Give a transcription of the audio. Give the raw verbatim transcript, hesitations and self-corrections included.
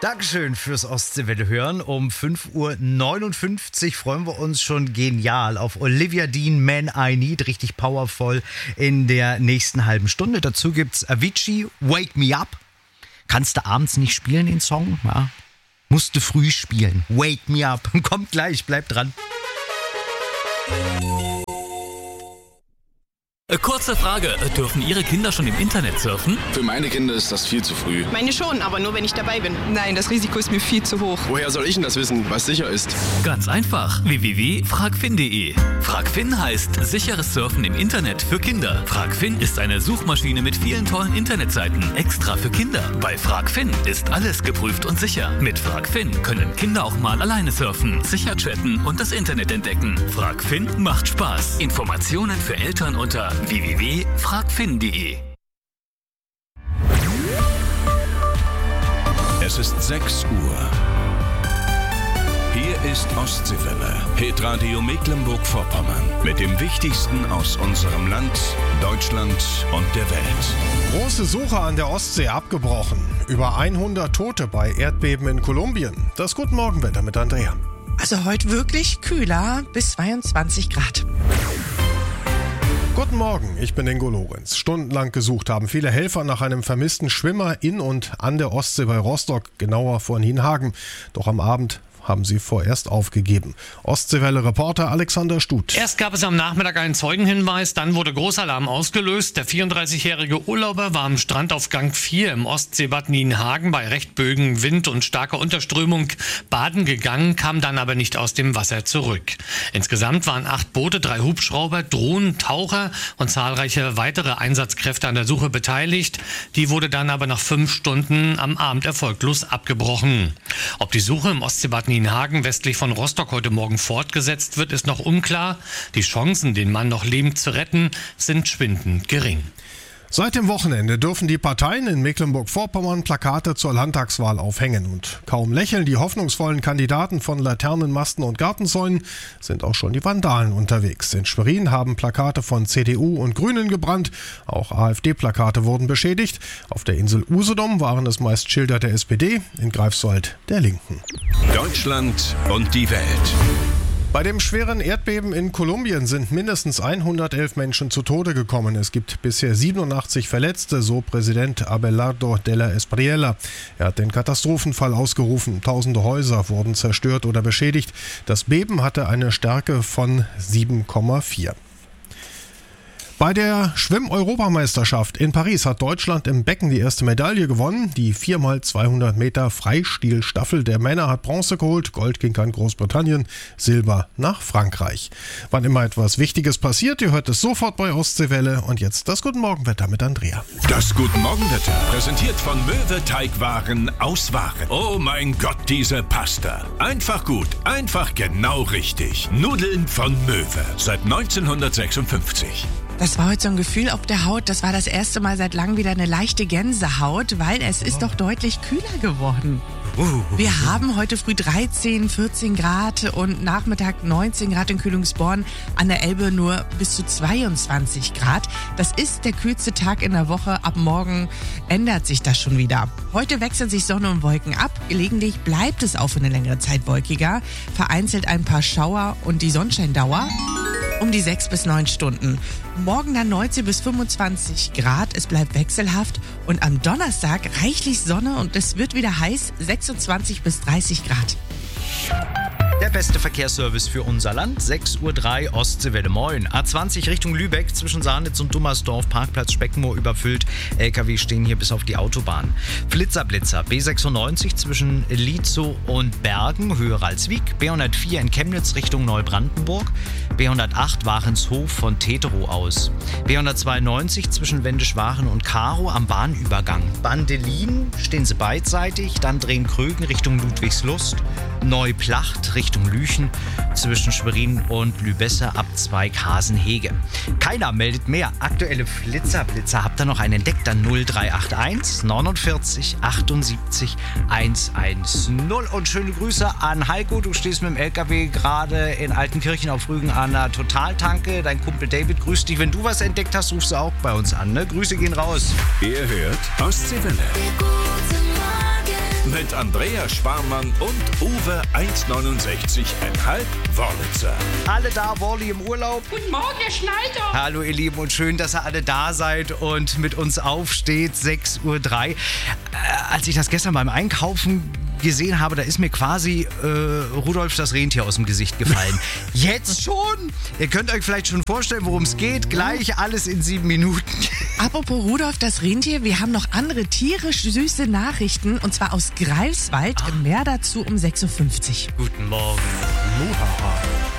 Dankeschön fürs Ostseewelle hören. Um fünf Uhr neunundfünfzig freuen wir uns schon genial auf Olivia Dean, Man I Need, richtig powervoll in der nächsten halben Stunde. Dazu gibt's Avicii, Wake Me Up. Kannst du abends nicht spielen, den Song? Ja. Musst du früh spielen. Wake Me Up. Kommt gleich, bleibt dran. Kurze Frage, dürfen Ihre Kinder schon im Internet surfen? Für meine Kinder ist das viel zu früh. Meine schon, aber nur wenn ich dabei bin. Nein, das Risiko ist mir viel zu hoch. Woher soll ich denn das wissen, was sicher ist? Ganz einfach, w w w punkt fragfin punkt de. Fragfin heißt sicheres Surfen im Internet für Kinder. Fragfin ist eine Suchmaschine mit vielen tollen Internetseiten, extra für Kinder. Bei Fragfin ist alles geprüft und sicher. Mit Fragfin können Kinder auch mal alleine surfen, sicher chatten und das Internet entdecken. Fragfin macht Spaß. Informationen für Eltern unter w w w punkt fragfin punkt de. Es ist sechs Uhr. Hier ist Ostseewelle, Hitradio Mecklenburg-Vorpommern. Mit dem Wichtigsten aus unserem Land, Deutschland und der Welt. Große Suche an der Ostsee abgebrochen. Über hundert Tote bei Erdbeben in Kolumbien. Das Guten Morgenwetter mit Andrea. Also heute wirklich kühler, bis zweiundzwanzig Grad. Guten Morgen, ich bin Ingo Lorenz. Stundenlang gesucht haben viele Helfer nach einem vermissten Schwimmer in und an der Ostsee bei Rostock, genauer vor Nienhagen. Doch am Abend haben sie vorerst aufgegeben. Ostseewelle-Reporter Alexander Stut. Erst gab es am Nachmittag einen Zeugenhinweis, dann wurde Großalarm ausgelöst. Der vierunddreißigjährige Urlauber war am Strand auf Gang vier im Ostseebad Nienhagen bei recht böigem Wind und starker Unterströmung baden gegangen, kam dann aber nicht aus dem Wasser zurück. Insgesamt waren acht Boote, drei Hubschrauber, Drohnen, Taucher und zahlreiche weitere Einsatzkräfte an der Suche beteiligt. Die wurde dann aber nach fünf Stunden am Abend erfolglos abgebrochen. Ob die Suche im Ostseebad Nienhagen westlich von Rostock heute Morgen fortgesetzt wird, ist noch unklar. Die Chancen, den Mann noch lebend zu retten, sind schwindend gering. Seit dem Wochenende dürfen die Parteien in Mecklenburg-Vorpommern Plakate zur Landtagswahl aufhängen. Und kaum lächeln die hoffnungsvollen Kandidaten von Laternen, Masten und Gartenzäunen, sind auch schon die Vandalen unterwegs. In Schwerin haben Plakate von C D U und Grünen gebrannt. Auch AfD-Plakate wurden beschädigt. Auf der Insel Usedom waren es meist Schilder der S P D, in Greifswald der Linken. Deutschland und die Welt. Bei dem schweren Erdbeben in Kolumbien sind mindestens hundertelf Menschen zu Tode gekommen. Es gibt bisher siebenundachtzig Verletzte, so Präsident Abelardo de la Espriella. Er hat den Katastrophenfall ausgerufen. Tausende Häuser wurden zerstört oder beschädigt. Das Beben hatte eine Stärke von sieben Komma vier. Bei der Schwimm-Europameisterschaft in Paris hat Deutschland im Becken die erste Medaille gewonnen. Die vier mal zweihundert Meter Freistilstaffel der Männer hat Bronze geholt. Gold ging an Großbritannien, Silber nach Frankreich. Wann immer etwas Wichtiges passiert, ihr hört es sofort bei Ostseewelle. Und jetzt das Guten Morgenwetter mit Andrea. Das Guten Morgenwetter, präsentiert von Möwe Teigwaren aus Waren. Oh mein Gott, diese Pasta. Einfach gut, einfach genau richtig. Nudeln von Möwe, seit neunzehnhundertsechsundfünfzig. Das war heute so ein Gefühl auf der Haut. Das war das erste Mal seit langem wieder eine leichte Gänsehaut, weil es ist doch deutlich kühler geworden. Wir haben heute früh dreizehn, vierzehn Grad und Nachmittag neunzehn Grad in Kühlungsborn, an der Elbe nur bis zu zweiundzwanzig Grad. Das ist der kühlste Tag in der Woche. Ab morgen ändert sich das schon wieder. Heute wechseln sich Sonne und Wolken ab. Gelegentlich bleibt es auch für eine längere Zeit wolkiger. Vereinzelt ein paar Schauer und die Sonnenscheindauer um die sechs bis neun Stunden. Morgen dann neunzehn bis fünfundzwanzig Grad, es bleibt wechselhaft und am Donnerstag reichlich Sonne und es wird wieder heiß, sechsundzwanzig bis dreißig Grad. Der beste Verkehrsservice für unser Land, sechs Uhr drei Ostseewelle, moin. A zwanzig Richtung Lübeck, zwischen Sahnitz und Dummersdorf, Parkplatz Speckenmoor überfüllt. L K W stehen hier bis auf die Autobahn. Flitzerblitzer, B sechsundneunzig zwischen Lietzow und Bergen, Höhe Ralswiek. B hundertvier in Chemnitz Richtung Neubrandenburg. B hundertacht Wachenshof von Teterow aus. B hundertzweiundneunzig zwischen Wendisch-Waren und Karow am Bahnübergang. Bandelin stehen sie beidseitig, dann drehen Krögen Richtung Ludwigslust. Neuplacht Richtung Lüchen, zwischen Schwerin und Lübesse ab Zweig-Hasenhege. Keiner meldet mehr. Aktuelle Flitzerblitzer. Habt ihr noch einen entdeckt? Dann null drei acht eins neunundvierzig achtundsiebzig hundertzehn. Und schöne Grüße an Heiko. Du stehst mit dem L K W gerade in Altenkirchen auf Rügen an der Totaltanke. Dein Kumpel David grüßt dich. Wenn du was entdeckt hast, rufst du auch bei uns an. Ne? Grüße gehen raus. Ihr hört Ostseewelle. Mit mit Andrea Sparmann und Uwe eins neunundsechzig Komma fünf Wörlitzer. Alle da, Worli im Urlaub. Guten Morgen, Herr Schneider. Hallo ihr Lieben und schön, dass ihr alle da seid und mit uns aufsteht, sechs Uhr drei. Äh, als ich das gestern beim Einkaufen gesehen habe, da ist mir quasi äh, Rudolf das Rentier aus dem Gesicht gefallen. Jetzt schon? Ihr könnt euch vielleicht schon vorstellen, worum es geht. Gleich alles in sieben Minuten. Apropos Rudolf das Rentier, wir haben noch andere tierisch süße Nachrichten und zwar aus Greifswald. Ah. Mehr dazu um sechs Uhr fünfzig. Guten Morgen. Muhaha.